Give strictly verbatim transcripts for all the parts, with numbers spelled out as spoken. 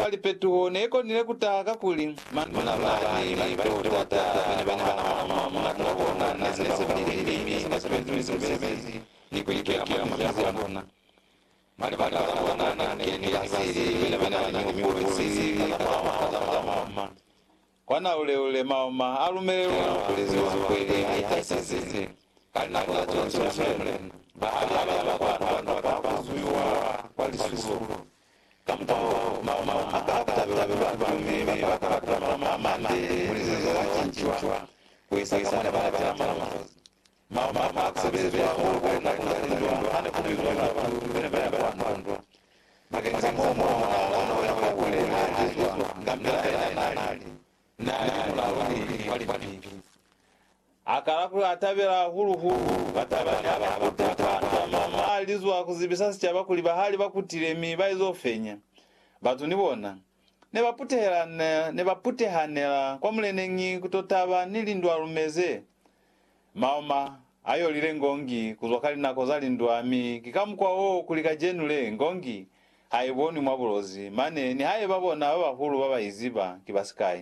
pali petuho neko nile kutaka kuli manuna bani bali tata bene bene bana mama ngona neze bili bili neze bili ni kuikia mama mbona mali bana bana na ni asiri bene bene bana ni murisi mama kwana ule ule mama alumelwa kulezewa kweli haitasizi kana kwa tonso mle baada ya kwa kwa kwa kuzuiwa kwa lisusu kampo mama akata baba mimi wakata mama mande kulezewa wachinjwa kwesa sana baba mama mama mama kusebeza kwa na kwa hana kuzuiwa bene bene bana magenza momo na na kwa kule hadi ngamdala nani nani wali wali akaraku atabera huruhuru batabanya abakutata mama alizwa kuzibisa sichaba kuli bahali bakutire mi baizofenya batu nibona ne baputeherana ne baputehanela kwa mulenengi kutotaba nilindwa rumeze mama ayo lile ngongi kuzokali nako zalindwa mi kikamkwa o kulika jenule ngongi haiboni mwabulozi mane ni haye babona babahuru babayiziba kibasikai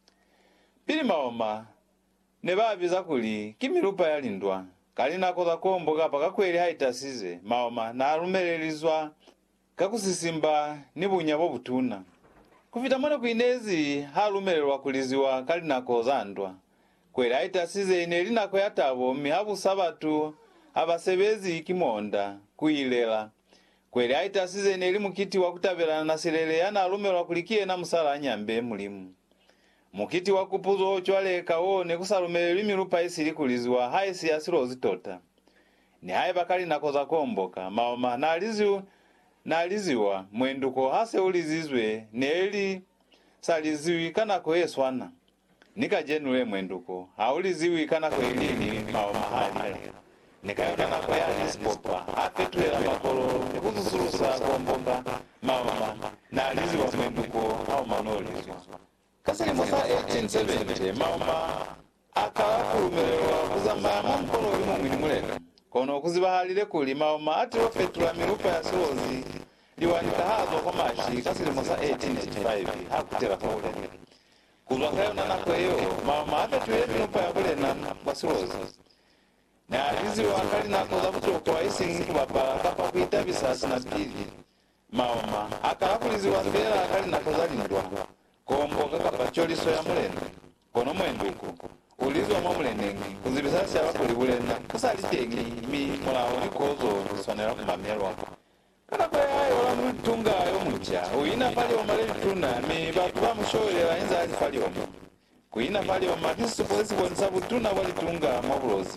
pili maoma ne babiza kuli kimirupa yalindwa kali nako za kombo kapa kakweli haitasize maoma na alumelelizwa kakusisimba nibunya bo butuna kufita mwana kuinezi halumelelwa kuliziwa kali nako zandwa kweli haitasize ine linako yatabo mihabu sabatu abasebezi kimonda kuilela kweli haitasize ine limukiti wakutabelana na silele yana alumelwa kulikie na musala nyambe mulimu mukiti wakupuzo chwaleka wone kusalumele limirupa isiri kulizwa haisi yasirozi tota ni haye bakali nakoza komboka maoma na aliziwa na aliziwa mwenduko hase ulizizwe neli saliziwi kana koeswana nika jenule mwenduko hauliziwi kana koelini maoma hali nika kana koyani spopa apetuela makolo kuzusurusa komboka maoma na aliziwa mwenduko hau manolizwa kasili musa eighteen seventy mama akakulumelwa kuzama mkono ulimu mwini mulena kono kuzibahalile kuli mama ati wafetula mirupa ya sozi liwanika hazo kwa mashi kasili musa eighteen eighty-five hakutela kule kuzwakayo nanakweyo mama afetule mirupa ya kulena kwa sozi na alizi wakali nakoza kutokwa isi kubapa kapa kuita bisasi na pili mama akakulizi wasbela akali nakoza lindwa kombo kaka choliso ya mulene kono mwenduko ulizwa mu mulene kuzibisasi abakuli bulena kusalitengi mi mulawo nikozo sonera kumamyalwa kana kwa yayo la mutunga yo mucha uina pali omale bituna mi batu bamushoyera enza ali pali omo kuina pali omatisu polisi bonsa butuna walitunga mwabulozi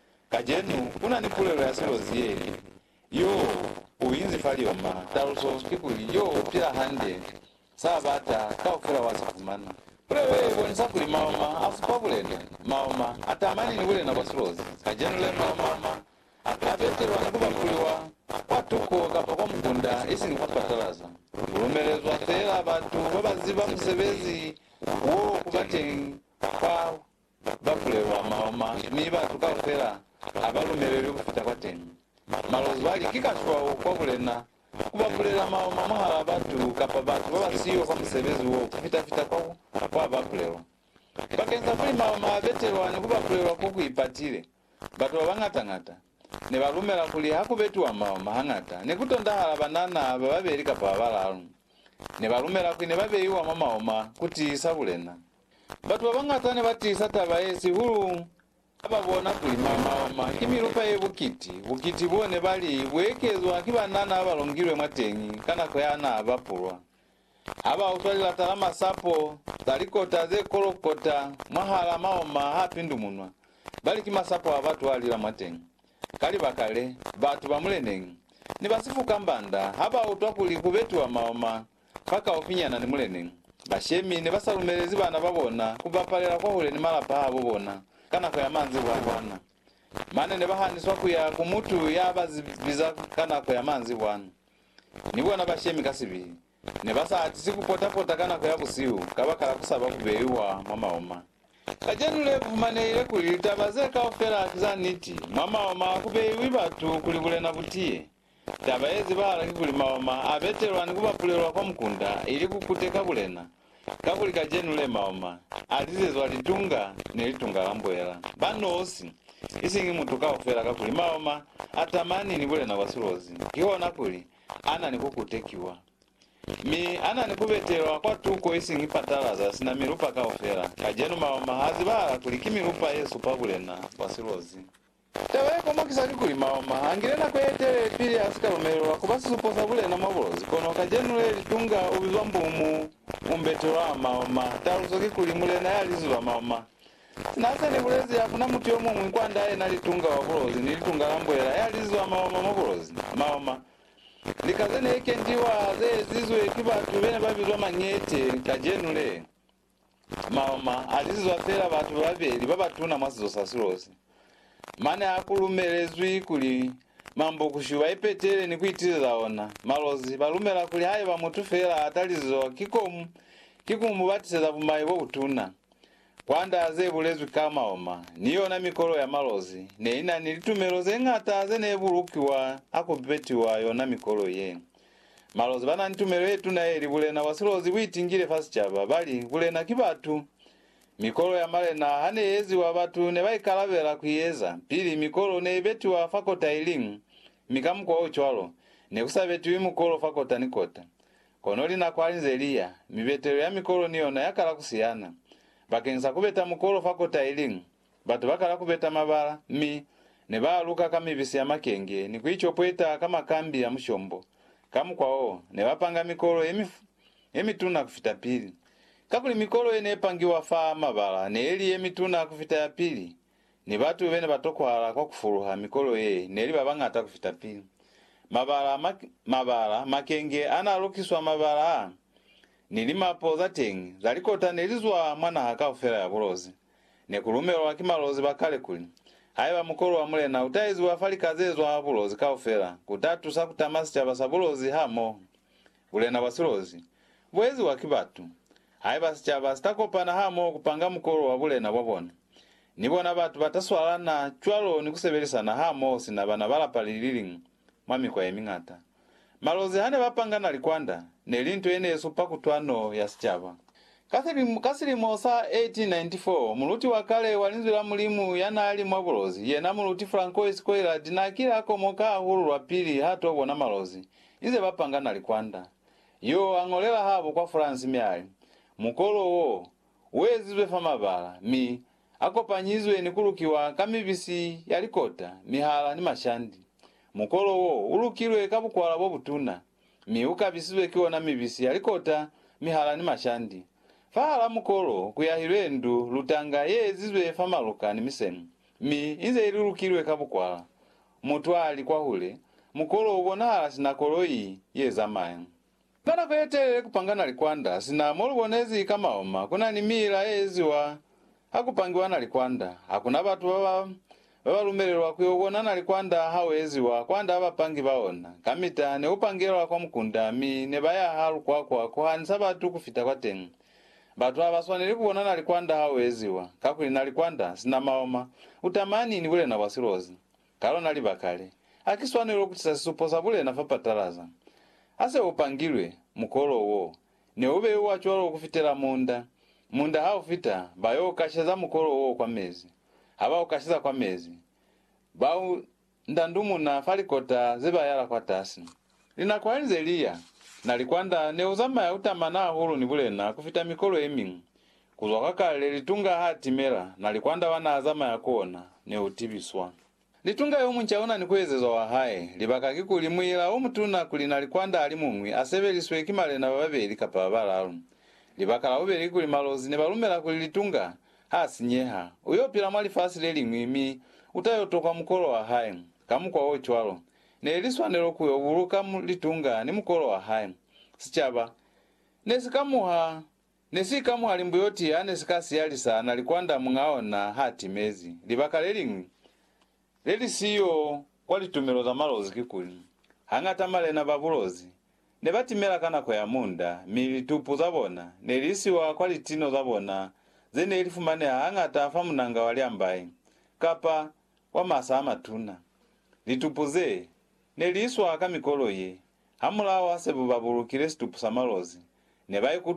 kajenu kuna nipulelo ya silozi yeli yo uinzi pali oma taruso kikuli yo pila hande sabata kaufura wasakumana prewe bonsa kuli maoma asupabulene maoma atamani ni bule na basilozi kajenule maoma akabeterwa nakuba kuliwa watuko kapa kwa mkunda isi ni kupatalaza urumelezwa tela abatu babaziba musebezi uo kubatengi kwa bakulewa maoma ni batu kaufera abalumelele kufita kwa teni malozi waki kikashwa kwa bulena kubakulela maoma mahala batu kapa batu babasiyo kwa musebezi uo kufita fita kwa kwa bakulewa bakenza kuli maoma abeterwa ni kubakulewa kukuipatile batu wabangata-ngata ne balumela kuli hakubetu wa maoma hangata ne kutonda hala banana bababeli kapa balalu ne balumela kuli ne babeyiwa mamaoma kutiisa bulena batu wabangata ne batiisa tabayesi hulu ababona kuli mamaoma kimirupa ye bukiti bukiti bone bali bwekezwa kibanana abalongirwe mwatengi kana koyana abapulwa aba utwalila talama sapo talikota ze kolokota mahala maoma hapindu munwa bali kimasapo abatu walila mwatengi kali bakale batu bamulenengi ni basifu kambanda haba utwakuli kubetu wa maoma paka opinyana ni mulenengi bashemi ne basalumelezi bana babona kubapalela kwa hule ni malapa habo bona kana kwa yamanzi bwana mane ne bahaniswa kuya kumutu yabazibiza kana kwa yamanzi bwana ni bwana bashemi kasibiri ne basa ati sikupota pota kana kwa yabusiu kabakala kusaba kubeyiwa mamaoma kajenule kumane ile kulita bazeka ofera kizaniti mamaoma kubeyiwi batu kulibule na butie tabaezi bala kikuli maoma abetelwa nikubapulirwa kwa mkunda ili kukute kabulena kabuli kajenule maoma alizezwa litunga nelitunga lambwela banosi isingi mutu kaofela kakuli maoma atamani ni bulena wasulozi kiona kuli ana nikukutekiwa mi ana nikubetelwa kwa tuko isingi patalaza sina mirupa kaofela kajenu maoma hazibala kuli kimirupa yesu pabulena wasulozi taweko mokisali kuli maoma angirena kwetele pili asikalumelwa kubasi suposa bulena mabulozi kono kajenule litunga ubizwa mbumu umbetelwa maoma talusoki kuli mulena yalizulwa maoma sinasa ni bulezi yakuna muti yomu mwikwanda aye nalitunga wabulozi nilitunga lambwela yalizulwa maoma mabulozi maoma likazene eke njiwa ze zizwe kibatu bene babizwa manyete kajenule maoma alizizwa fela batu babeli babatuna mwasizo sasulozi mane akulumelezwi kuli mambo kushuwa ipetele ni kuitiliza ona malozi balumela kuli haye bamutufela atalizo kikomu kikumu batiseza bumayi bobutuna kwanda aze bulezwi kama oma niyo na mikolo ya malozi ne ina nilitumelo zengata aze nebulukiwa akubetiwa yona mikolo ye malozi bana nitumelo yetu na eri bulena wasilozi bwitingire fasi chaba bali bulena kibatu mikolo ya malena hane yezi wa batu ne bayikalabela kuyeza pili mikolo ne betiwa fakota ilingu mikamu kwa ochwalo ne kusabetu imukolo fakota nikota konoli na kwalinze liya mibetero ya mikolo niyo na yakala kusiyana bakenza kubeta mukolo fakota ilingu batu bakala kubeta mabala mi ne baluka kamibisi ya makenge ni kuicho pweta kama kambi ya mshombo kamu kwao ne bapanga mikolo emifu emituna kufita pili kakuli mikolo ene pangiwa fa mabala ne eli emituna kufita ya pili ni batu bene batokwala kwa kufuruha mikolo ye neli babangata kufita pili mabala mak, mabala makenge analukiswa mabala nilimapo zatengi zalikota nelizwa mwana hakaufera ya bulozi nekulumelo wakimalozi bakale kuli haiba mukolo wa mulena utaizi wafalikazezwa bulozi kaufera kutatu sakutamasi cha basabulozi hamo bulena basulozi bwezi wakibatu haiba sichaba sitakopana hamo kupanga mukolo wa bulena wabona nibona batu bataswalana chwalo nikusebelesana hamo sina bana balapalililingu mwami kwa emingata malozi hane bapangana likwanda nelinto ene supa kutwano ya sichaba kasiri kasiri mosa eighteen ninety-four muluti wakale walinzula mulimu yana ali mwabulozi yena muluti Francois Koila dinakira akomoka huru lwa pili hato bona malozi ize bapangana likwanda yo angolela habo kwa France myali mukolo wo wezizwe famabala mi akopanyizwe nikulukiwa kamibisi yalikota mihala ni mashandi mukolo wo ulukirwe kabukwala bobutuna mi ukabisizwe kiona mibisi yalikota mihala ni mashandi fahala mukolo kuyahirwe ndu lutanga yezizwe famaluka ni misemu mi inze ilulukirwe kabukwala mutwali kwa hule mukolo ubonala sinakoloyi yezamaya Bana kwete kupangana likwanda sina molubonezi kama oma kuna ni mila eziwa hakupangiwa na likwanda hakuna batu baba baba lumelelwa kuyobona na likwanda haweziwa kwanda abapangi baona kamita ne upangirwa kwa mkunda mi ne baya halu kwa kwa kuhanisa batu kufita kwa tengu batu abaswanele kubona na likwanda haweziwa kakuli na likwanda sina maoma utamani ni bule na wasilozi kalo na libakale akiswanele kutisa suposa bule na fapatalaza ase upangilwe mukolo wo ne ube wachwalo kufitela munda munda hao fita bayo kashaza mukolo wo kwa mezi haba ukashiza kwa mezi bau ndandumu na falikota ziba yala kwa tasi lina kwaenze liya na likwanda ne uzama ya utamana hulu ni bulena kufita mikolo emingu kuzwa kale litunga hati mera na likwanda wana azama ya kuona ne utibiswa litunga yomu nchaona ni kwezezwa wa hae libaka kikuli mwila umutuna kulina likwanda alimumwi asebeliswe kimale na babeli kapabala alu libaka la ubeli kuli malozi ne balumela kuli litunga hasi nyeha uyopila mwali fasi leli mwimi utayotoka mukolo wa hae kamukwa ochwalo ne eliswanelo kuyo buluka litunga ni mukolo wa hae sichaba nesikamuha nesikamuha limbuyoti ane sikasi yalisa na likwanda mungaona hati mezi libaka leli leli siyo kwa litumelo za malozi kikuli hangata male na babulozi ne batimela kana kwa ya munda militupu zabona ne lisiwa kwa litino zabona zene ilifumane hangata afamunanga wali ambaye kapa wa masa amatuna litupu ze neliswa kamikolo ye hamulawa sebo babulukile situpu samalozi ne bayi